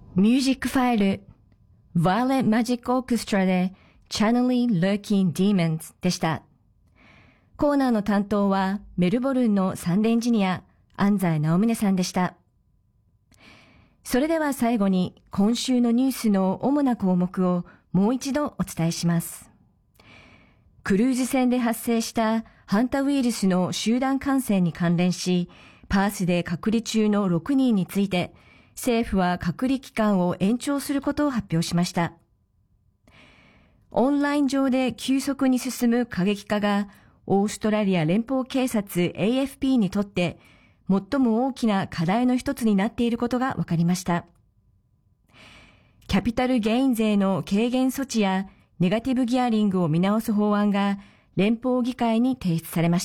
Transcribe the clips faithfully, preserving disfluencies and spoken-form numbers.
ミュージックファイル Violet Magic Orchestra で Channeling Lurking Demons でした。コーナーの担当はメルボルンのサンデーエンジニア安西直宗さんでした。それでは最後に今週のニュースの主な項目をもう一度お伝えします。クルーズ船で発生したハンタウイルスの集団感染に関連し、パースで隔離中のろくにんについて、政府は隔離期間を延長することを発表しました。オンライン上で急速に進む過激化が、オーストラリア連邦警察 エーエフピー にとって、最も大きな課題の一つになっていることが分かりました。キャピタルゲイン税の軽減措置やネガティブギアリングを見直す法案が連邦議会に提出されました。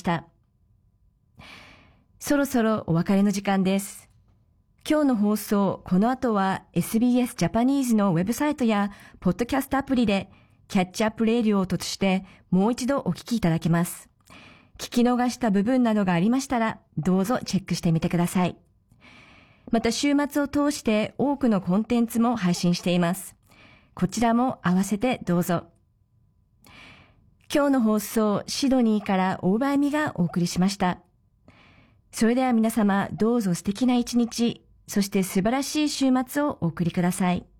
そろそろお別れの時間です。今日の放送、この後は エスビーエス ジャパニーズのウェブサイトやポッドキャストアプリでキャッチアップレディオをとしてもう一度お聞きいただけます。聞き逃した部分などがありましたら、どうぞチェックしてみてください。また週末を通して多くのコンテンツも配信しています。こちらも合わせてどうぞ。今日の放送、シドニーから大場恵美がお送りしました。それでは皆様、どうぞ素敵な一日、そして素晴らしい週末をお送りください。